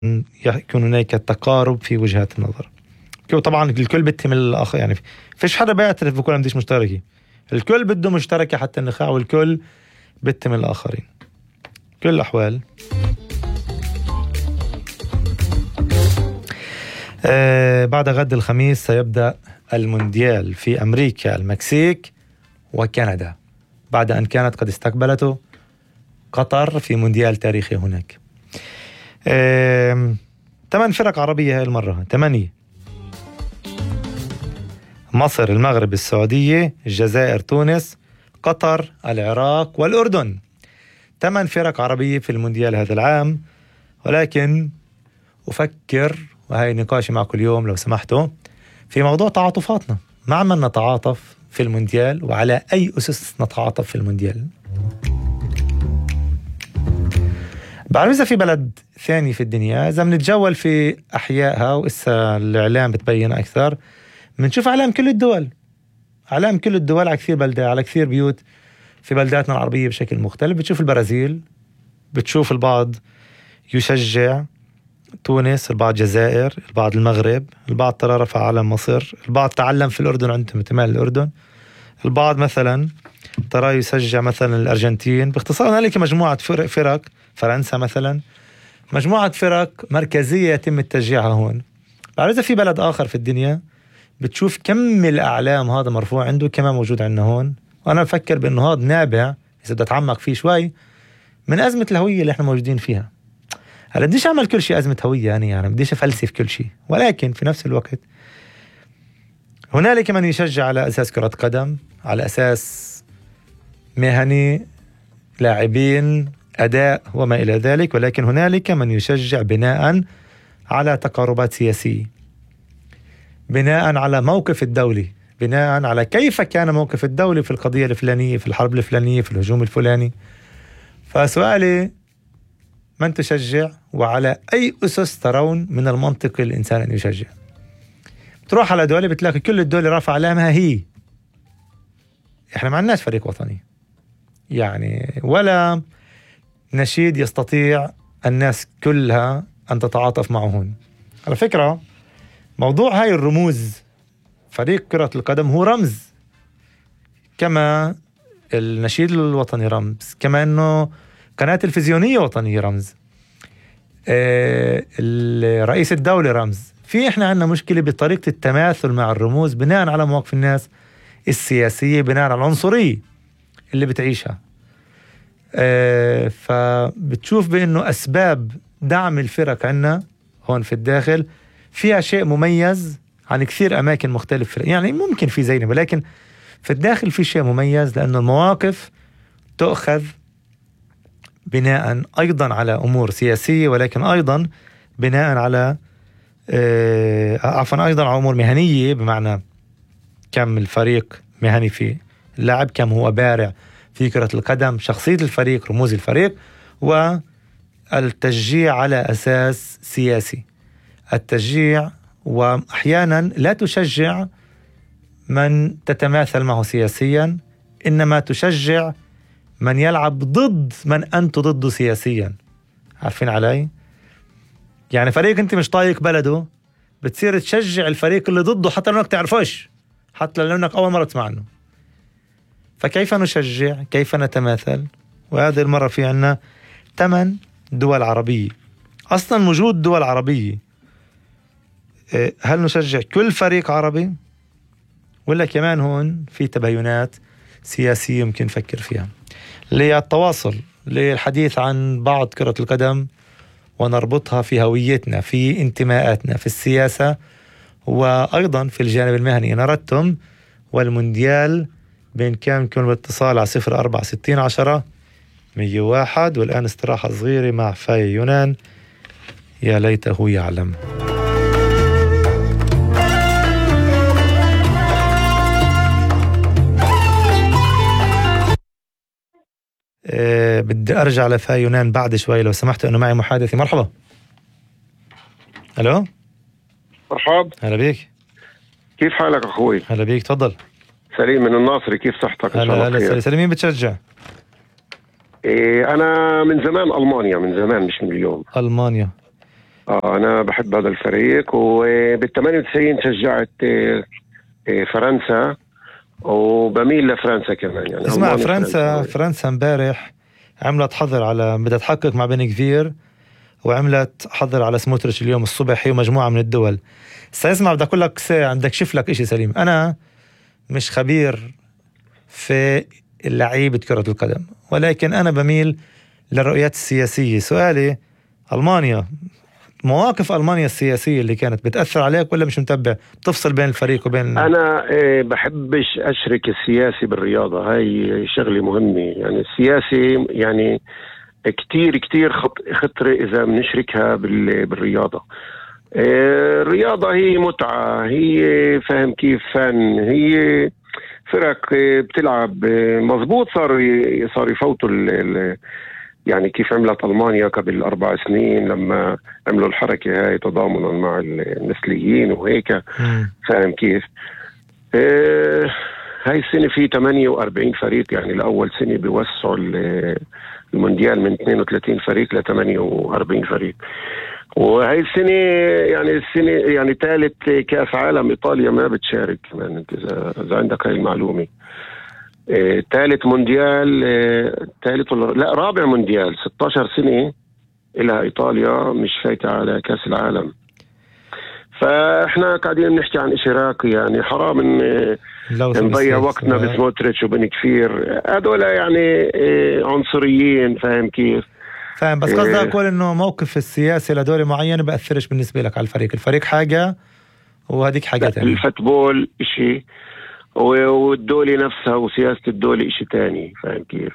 يكون هناك تقارب في وجهات النظر. طبعا الكل بيتهم الآخر، يعني فيش حدا بيعترف بكل مديش مشتركة، الكل بده مشتركة حتى النخاع، والكل بيتهم الآخرين. كل الأحوال بعد غد الخميس سيبدأ المونديال في أمريكا، المكسيك وكندا، بعد أن كانت قد استقبلته قطر في مونديال تاريخي هناك. 8 فرق عربية هاي المرة، 8: مصر، المغرب، السعودية، الجزائر، تونس، قطر، العراق والأردن. 8 فرق عربية في المونديال هذا العام. ولكن أفكر، وهي نقاشي معكم اليوم لو سمحتوا، في موضوع تعاطفاتنا. ما عم نتعاطف في المونديال، وعلى أي أسس نتعاطف في المونديال؟ بعرف إذا في بلد ثاني في الدنيا، إذا بنتجول في أحيائها وإسا الإعلام بتبين أكثر، بنشوف أعلام كل الدول، أعلام كل الدول على كثير بلدات، على كثير بيوت في بلداتنا العربية بشكل مختلف. بتشوف البرازيل، بتشوف البعض يشجع تونس، البعض الجزائر، البعض المغرب، البعض ترى رفع علم مصر، البعض تعلم في الأردن عندهم انتماء للأردن، البعض مثلا ترى يشجع مثلا الأرجنتين. باختصار هنالك مجموعة فرق، فرنسا مثلا، مجموعة فرق مركزية يتم التشجيعها هون. بعد إذا في بلد آخر في الدنيا بتشوف كم الأعلام هذا مرفوع عنده كما موجود عندنا هون. وأنا بفكر بأنه هذا نابع، إذا بدي أتعمق فيه شوي، من أزمة الهوية اللي إحنا موجودين فيها. هلا بديش أعمل كل شيء أزمة هوية، يعني بديش أفلسف كل شيء، ولكن في نفس الوقت هنالك من يشجع على أساس كرة قدم، على أساس مهني، لاعبين، أداء وما إلى ذلك. ولكن هنالك من يشجع بناء على تقاربات سياسية، بناء على موقف الدولي، بناء على كيف كان موقف الدولة في القضية الفلانية، في الحرب الفلانية، في الهجوم الفلاني. فسؤالي، من تشجع وعلى أي أسس ترون من المنطق الإنسان أن يشجع؟ تروح على دولة بتلاقي كل الدولة رافعة علامها هي. إحنا ما عندناش فريق وطني، يعني ولا نشيد يستطيع الناس كلها أن تتعاطف معه هون. على فكرة موضوع هاي الرموز، فريق كرة القدم هو رمز، كما النشيد الوطني رمز، كما أنه قناة تلفزيونية وطنية رمز، رئيس الدولة رمز. في إحنا عندنا مشكلة بطريقة التماثل مع الرموز بناء على مواقف الناس السياسية، بناء على العنصرية اللي بتعيشها. فبتشوف بأنه أسباب دعم الفرق عنا هون في الداخل فيها شيء مميز عن كثير أماكن مختلفة. يعني ممكن في زينة، ولكن في الداخل في شيء مميز، لأنه المواقف تأخذ بناء أيضا على أمور سياسية، ولكن أيضا بناء على أيضا على أمور مهنية، بمعنى كم الفريق مهني في اللاعب، كم هو بارع في كرة القدم، شخصية الفريق، رموز الفريق، والتشجيع على أساس سياسي. التشجيع، وأحيانا لا تشجع من تتماثل معه سياسيا، إنما تشجع من يلعب ضد من أنت ضده سياسيا. عارفين علي؟ يعني فريق أنت مش طايق بلده، بتصير تشجع الفريق اللي ضده حتى لو انك تعرفش، حتى لو انك أول مرة تسمع عنه. فكيف نشجع؟ كيف نتماثل؟ وهذه المرة في عنا 8 دول عربية. أصلا وجود دول عربية، هل نشجع كل فريق عربي؟ ولا كمان هون في تباينات سياسية يمكن نفكر فيها للتواصل، للحديث عن بعض كرة القدم ونربطها في هويتنا، في انتماءاتنا، في السياسة، وأيضا في الجانب المهني. إن أردتم والمونديال بإمكانكم يكون باتصال على 046010-101. والآن استراحة صغيرة مع فاي يونان، يا ليته يعلم. بدي أرجع لفاي يونان بعد شوي لو سمحت، أنه معي محادثة. مرحبا. ألو. مرحبا. هلا بيك. كيف حالك أخوي؟ هلا بيك، تفضل. سليم من الناصري، كيف صحتك؟ هلا سليم. مين بتشجع؟ أنا من زمان ألمانيا، من زمان مش من اليوم. ألمانيا. أنا بحب هذا الفريق، وبال98 شجعت فرنسا، وبميل لفرنسا كمان يعني. اسمع، فرنسا امبارح عملت حظر على بدها تحقق مع بن كفير، وعملت حظر على سموتريتش اليوم الصبح، هي ومجموعة من الدول. سيسمع، بدي أقول لك عندك شف لك إشي سليم. أنا مش خبير في اللعيبة كرة القدم، ولكن أنا بميل للرؤيات السياسية. سؤالي، ألمانيا، مواقف ألمانيا السياسية اللي كانت بتأثر عليك ولا مش متابع؟ بتفصل بين الفريق وبين... أنا بحبش أشرك السياسي بالرياضة، هاي شغلة مهمة. يعني السياسي يعني كتير خطرة إذا بنشركها بالرياضة. الرياضة هي متعة، هي فاهم كيف فن، هي فرق بتلعب مظبوط. صار يفوتوا يعني كيف عملت ألمانيا قبل 4 سنين لما عملوا الحركة هاي تضامنا مع النسليين وهيك. فاهم كيف. هاي السنة في 48 فريق، يعني لأول سنة بيوسعوا المونديال من 32 فريق ل 48 فريق. وهي السنة يعني ثالث كأس عالم. إيطاليا ما بتشارك كمان، انت إذا عندك هاي المعلومة. ثالث مونديال، رابع مونديال. 16 سنة إلها إيطاليا مش فايتة على كأس العالم. فإحنا قاعدين نحكي عن إشي راقي، يعني حرام إن نضيع وقتنا بسموتريتش وبن كفير. هذول يعني عنصريين، فاهم كيف. فاهم، بس قصدي أقول إنه موقف السياسي لدولة معينة بأثرش بالنسبة لك على الفريق حاجة وهذيك حاجة تانية. الفوتبول إشي، والدولة نفسها وسياسة الدولة إشي تاني، فاهم كيف.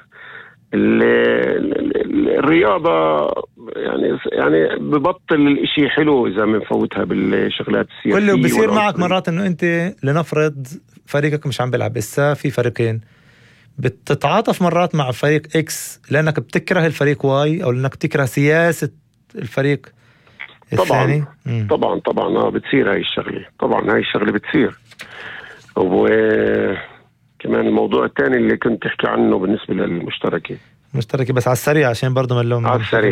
الرياضة يعني ببطل الإشي حلو إذا منفوتها بالشغلات السياسية. كله بيصير معك مرات إنه أنت لنفرض فريقك مش عم بيلعب، إسا في فريقين، بتتعاطف مرات مع فريق إكس لأنك بتكره الفريق واي، أو لأنك بتكره سياسة الفريق الثاني. طبعا بتصير هاي الشغلة. طبعا هاي الشغلة بتصير. وكمان الموضوع الثاني اللي كنت تحكي عنه بالنسبة للمشتركة بس على السريع عشان برضو ملهم على السريع.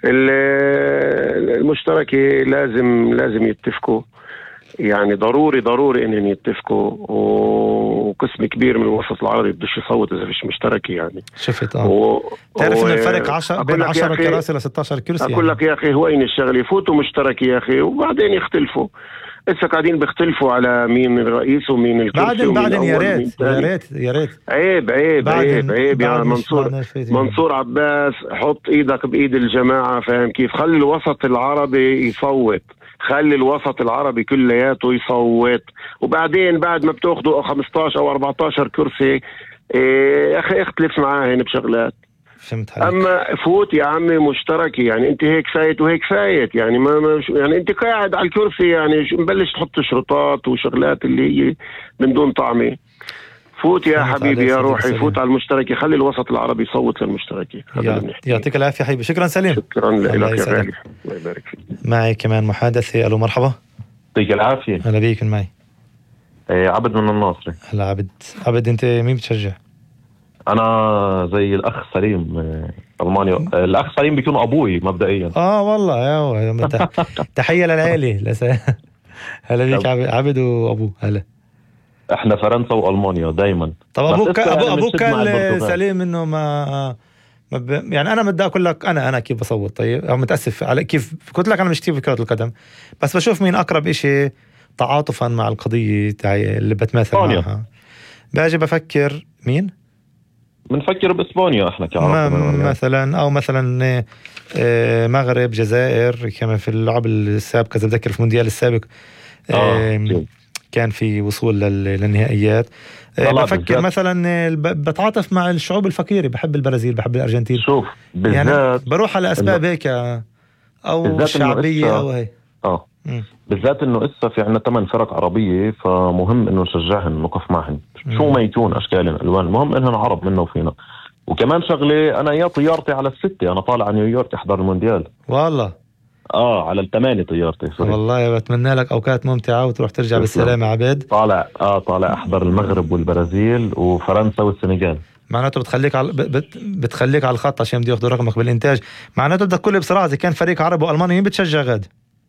المشتركة لازم يتفقوا، يعني ضروري انهم يتفقوا. وقسم كبير من الوسط العربي بدش يصوت اذا فيش مشتركة. يعني شفت تعرف ان الفرق بين 10 كراسي ل 16 كرسي. اقول لك يا اخي، هو اين الشغل؟ يفوتوا مشتركة يا اخي وبعدين يختلفوا. لسه قاعدين بيختلفوا على مين الرئيس ومين الكرسي. بعدين يا ريت عيب يا منصور عباس، حط ايدك بايد الجماعة. فاهم كيف. خلي الوسط العربي يصوت، خلي الوسط العربي كلياته يصوت، وبعدين بعد ما بتاخدوا 15 أو 14 كرسي اخي اختلف معاه هنا بشغلات. اما فوت يا عمي مشتركي، يعني انت هيك فايت وهيك فايت، يعني ما يعني انت قاعد على الكرسي، يعني مبلش تحط شرطات وشغلات اللي هي من دون طعمه. فوت يا حبيبي يا روحي، فوت على المشتركي، خلي الوسط العربي يصوت للمشتركي. يعطيك العافية حبيبي، شكرا سليم. شكرا لك يا غالي، الله يبارك فيك. معي كمان محادثة. ألو مرحبا. يعطيك العافية. هلا بيك. معي عبد من الناصري. هلا عبد انت مين بتشجع؟ انا زي الاخ سليم المانيا. الاخ سليم بيكون ابوي مبدئيا. والله يا تحية للعائلة. هلا بيك عبد وابوه. هلا احنا فرنسا والمانيا دايما. طب ابوك كان سليم انه ما يعني انا بدي اقول لك انا كيف بصوت. طيب او متاسف على كيف قلت لك انا مش كتير في كرة القدم، بس بشوف مين اقرب اشي تعاطفا مع القضية تاعي اللي بتماثل معها. باجي بفكر مين بنفكر بإسبانيا احنا كعرب مثلا، او مثلا مغرب، جزائر، كما في اللعب السابقة اذا بذكر في المونديال السابق كان في وصول للنهائيات. بفكر مثلا بتعاطف مع الشعوب الفقيرة، بحب البرازيل، بحب الأرجنتين. شوف بالذات يعني بروح على أسباب هيك أو الشعبية أو هي بالذات إنه إسا في عنا 8 فرق عربية، فمهم إنه نشجعهن نقف معهن شو ما يكون أشكال ألوان، المهم إنهن عرب منا وفينا. وكمان شغلة، أنا طيارتي على 6، أنا طالع على نيويورك أحضر المونديال. والله على 8 طيارتي. والله بتمنى لك أوقات ممتعة وتروح ترجع بالسلامة عبيد. طالع أحضر المغرب والبرازيل وفرنسا والسنغال. معناته بتخليك على الخط عشان بدي ياخذوا رقمك بالإنتاج. معناته بدك كل بصراحة إذا كان فريق عربي وألماني مين بتشجع غاد؟